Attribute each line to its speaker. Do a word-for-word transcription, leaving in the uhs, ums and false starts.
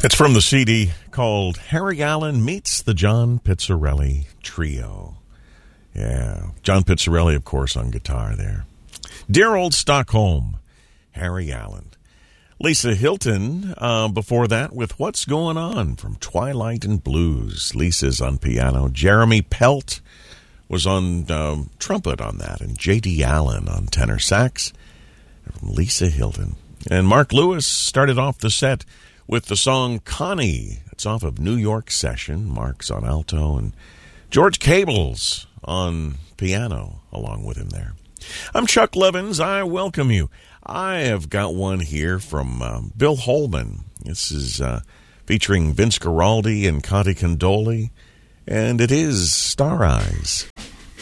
Speaker 1: It's from the C D called Harry Allen Meets the John Pizzarelli Trio. Yeah, John Pizzarelli, of course, on guitar there. Dear Old Stockholm, Harry Allen. Lisa Hilton, uh, before that, with What's Going On from Twilight and Blues. Lisa's on piano. Jeremy Pelt was on um, trumpet on that, and J D. Allen on tenor sax from Lisa Hilton. And Mark Lewis started off the set with the song Connie. It's off of New York Session. Mark's on alto, and George Cables on piano along with him there. I'm Chuck Levins. I welcome you. I have got one here from um, Bill Holman. This is uh, featuring Vince Guaraldi and Conte Candoli, and it is Star Eyes.